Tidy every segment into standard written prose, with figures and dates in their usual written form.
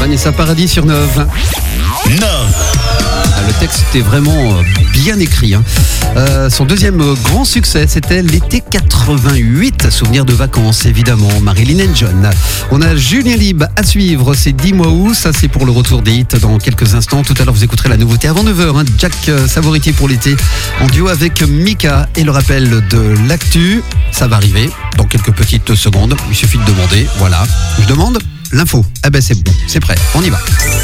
Vanessa Paradis sur 9. Le texte était vraiment bien écrit. Son deuxième grand succès, c'était l'été 88. Souvenir de vacances, évidemment. Marilyn and John. On a Julien Lieb à suivre. C'est Dis-moi où. Ça, c'est pour le retour des hits dans quelques instants. Tout à l'heure, vous écouterez la nouveauté avant 9h. Jack Savoriti pour l'été en duo avec Mika. Et le rappel de l'actu, ça va arriver dans quelques petites secondes. Il suffit de demander. Voilà. Je demande l'info. Ah ben, c'est bon. C'est prêt. On y va.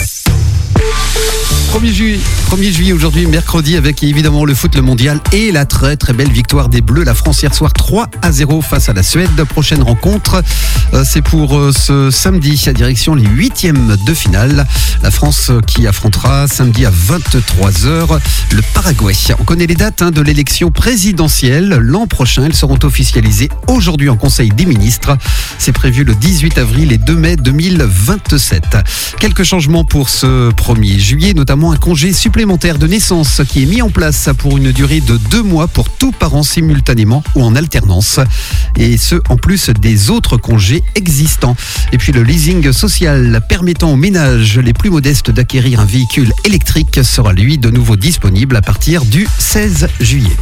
1er juillet aujourd'hui, mercredi, avec évidemment le foot, le mondial et la très très belle victoire des Bleus. La France hier soir 3-0 face à la Suède. Prochaine rencontre, c'est pour ce samedi à direction les 8e de finale. La France qui affrontera samedi à 23h le Paraguay. On connaît les dates de l'élection présidentielle l'an prochain. Elles seront officialisées aujourd'hui en Conseil des ministres. C'est prévu le 18 avril et 2 mai 2027. Quelques changements pour ce 1er juillet, notamment un congé supplémentaire de naissance qui est mis en place pour une durée de 2 mois pour tous parents simultanément ou en alternance. Et ce, en plus des autres congés existants. Et puis le leasing social permettant aux ménages les plus modestes d'acquérir un véhicule électrique sera lui de nouveau disponible à partir du 16 juillet.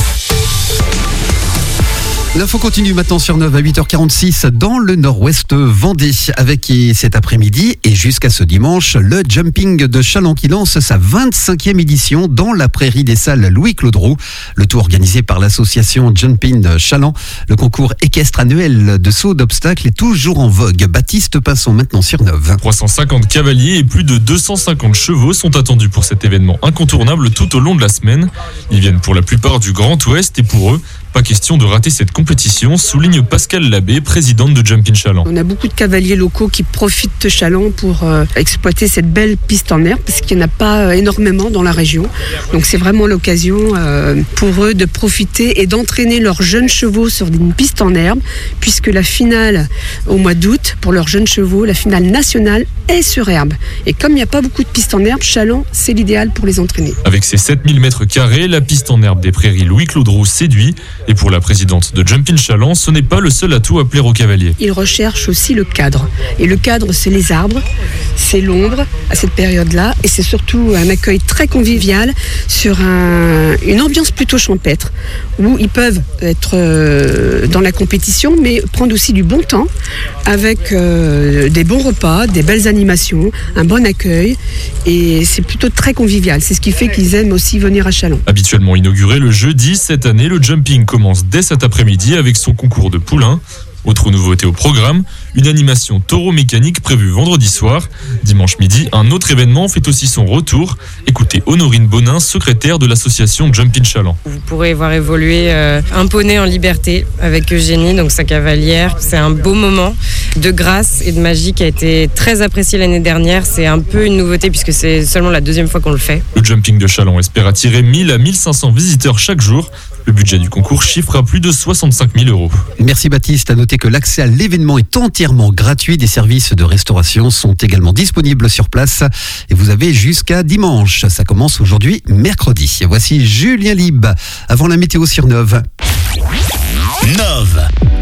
L'info continue maintenant sur 9 à 8h46 dans le nord-ouest Vendée avec cet après-midi et jusqu'à ce dimanche, le Jumping de Challans qui lance sa 25e édition dans la prairie des salles Louis-Claude Roux. Le tout organisé par l'association Jumping de Challans. Le concours équestre annuel de saut d'obstacles est toujours en vogue. Baptiste, passons maintenant sur 9. 350 cavaliers et plus de 250 chevaux sont attendus pour cet événement incontournable tout au long de la semaine. Ils viennent pour la plupart du Grand Ouest et pour eux, pas question de rater cette compétition, souligne Pascal Labbé, présidente de Jumping Challans. On a beaucoup de cavaliers locaux qui profitent de Challans pour exploiter cette belle piste en herbe parce qu'il n'y en a pas énormément dans la région. Donc c'est vraiment l'occasion pour eux de profiter et d'entraîner leurs jeunes chevaux sur une piste en herbe puisque la finale au mois d'août pour leurs jeunes chevaux, la finale nationale est sur herbe. Et comme il n'y a pas beaucoup de pistes en herbe, Challans, c'est l'idéal pour les entraîner. Avec ses 7000 mètres carrés, la piste en herbe des prairies Louis-Claude Roux séduit. Et pour la présidente de Jumping Challans, ce n'est pas le seul atout à plaire aux cavaliers. Ils recherchent aussi le cadre. Et le cadre, c'est les arbres, c'est l'ombre à cette période-là. Et c'est surtout un accueil très convivial sur une ambiance plutôt champêtre où ils peuvent être dans la compétition, mais prendre aussi du bon temps avec des bons repas, des belles animations, un bon accueil. Et c'est plutôt très convivial. C'est ce qui fait qu'ils aiment aussi venir à Challans. Habituellement inauguré le jeudi, cette année, le jumping commence dès cet après-midi avec son concours de poulains. Autre nouveauté au programme, une animation taureau mécanique prévue vendredi soir. Dimanche midi, un autre événement fait aussi son retour. Écoutez Honorine Bonin, secrétaire de l'association Jumping Challans. Vous pourrez voir évoluer un poney en liberté avec Eugénie, donc sa cavalière. C'est un beau moment de grâce et de magie qui a été très apprécié l'année dernière. C'est un peu une nouveauté puisque c'est seulement la 2e fois qu'on le fait. Le Jumping de Challans espère attirer 1000 à 1500 visiteurs chaque jour. Le budget du concours chiffre à plus de 65 000 €. Merci Baptiste. À noter que l'accès à l'événement est entièrement gratuit. Des services de restauration sont également disponibles sur place. Et vous avez jusqu'à dimanche. Ça commence aujourd'hui, mercredi. Voici Julien Lieb avant la météo sur 9. 9.